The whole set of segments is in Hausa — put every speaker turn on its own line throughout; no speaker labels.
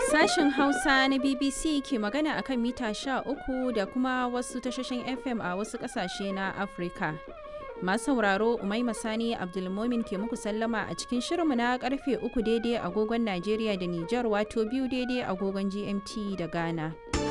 Sashen Hausa na BBC ke magana akan mita 13 da kuma wasu tashoshin FM a wasu ƙasashe na Afirka. Masu sauraro Umaima Sani Abdulmomin ke muku sallama a cikin shirinmu na karfe 3 daidai agogon Najeriya da Nijar wato 2 daidai agogon GMT da Ghana.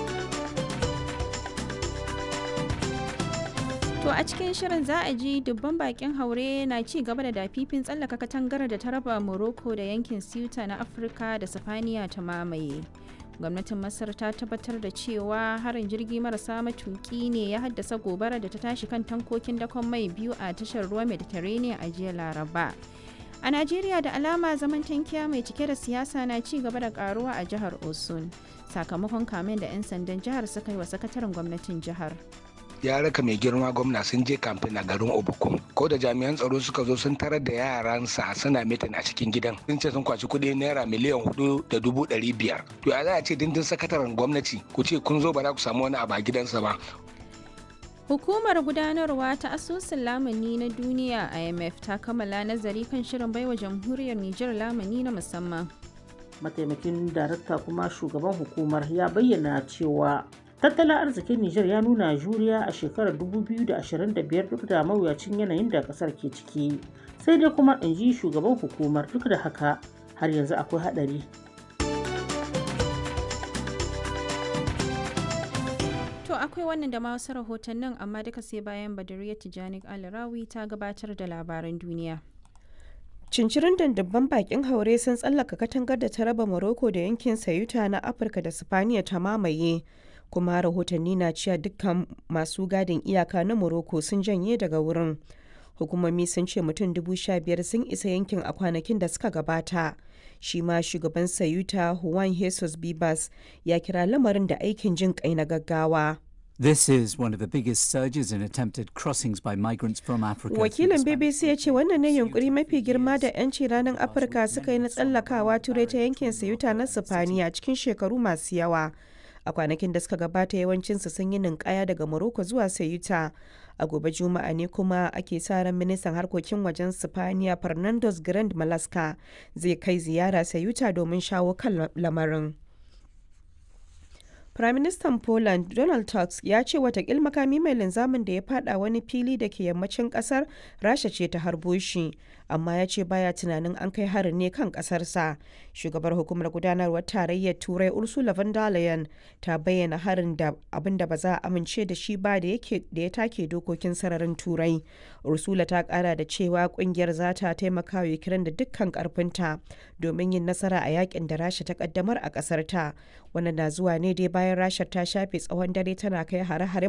To a cikin shirin za a ji dubban bakin haure na ci gaba da dafifin tsallaka katangar da ta raba Morocco da yankin Ceuta na Afirka da Sifaniya ta mamaye. Gwamnatin Masar ta tabbatar da cewa harin jirgi marasa matuki ne ya haddasa gobara da ta tashi kan tankokin dakon mai biyu a tashar ruwa Mediterranean a jiya Laraba. A Najeriya da alama zaman tankiya mai cike da siyasa na ci gaba da karuwa a jihar Osun sakamakon kamen da 'yan sandan jihar suka yi wa sakataren gwamnatin jihar.
Ya raka mai girma gwamna sun je kamfen a garin Obukum. Ko da jami'an tsaro suka zo sun tarar da yaransa suna mitin a cikin gidan. Sun ce sun kwaci kuɗi naira miliyan 4,500,000. To ya za a ce dindin sakataren gwamnati ku ce kun zo ba za ku samu wani abu a gidansa ba.
Hukumar gudanarwa ta asusun lamuni na duniya IMF ta kammala nazari kan shirin baiwa jamhuriyar Nijar lamuni na musamman.
Mataimakin darakta kuma shugaban hukumar ya bayyana cewa tattalin arzikin Nijar ya nuna juriya a shekarar 2025 duk da mawuyacin yanayin da kasar ke ciki. Sai dai kuma in ji shugaban hukumar duk da haka har yanzu akwai haɗari.
To akwai wannan da wasu rahotannin amma duka sai bayan Badariya Tijani Alrawi ta gabatar da labaran duniya.
Cincirin dandabban bakin haure sun tsallaka katangar da ta raba Morocco da yankin Ceuta na Afirka da Sifaniya ta mamaye. Kuma rahotanni na cewa dukkan masu gadin iyaka na Morocco sun janye daga wurin. Hukumomi sun ce mutum 15,000 sun isa yankin a kwanakin da suka gabata. Shi ma shugaban Ceuta Juan Jesus Bibas ya kira lamarin da aikin jin kai na gaggawa.
This is one of the biggest surges in attempted crossings by migrants from Africa.
Wakilin BBC ya ce wannan ne yunkuri mafi girma da 'yanci ranar Afirka suka yi na tsallakawa turai ta yankin Ceuta na Sifaniya cikin shekaru masu yawa. A kwanakin da suka gabata yawancinsu sun yi ninkaya daga Morocco zuwa Ceuta. A gobe Juma'a ne kuma ake sa ran ministan harkokin wajen Sifaniya Fernandos Grand Malaska zai kai ziyara Ceuta domin shawo kan lamarin. Firaministan Poland Donald Tusk ya ce watakil makami mai linzamin da ya fada wani fili da ke yammacin kasar Rasha ce ta harbo shi, amma ya ce baya tunanin an kai harin ne kan kasarsa. Shugabar hukumar gudanarwar tarayyar Turai Ursula von der Leyen ta bayyana harin da abin da ba za a amince da shi ba da ya take dokokin sararin Turai. Ursula ta kara da cewa kungiyar za ta taimaka wa Ukraine da dukkan karfinta domin yin nasara a yakin da Rasha ta kaddamar a kasar ta. Wannan na zuwa ne dai bayan Rasha ta shafe tsawon dare tana kai hare-hare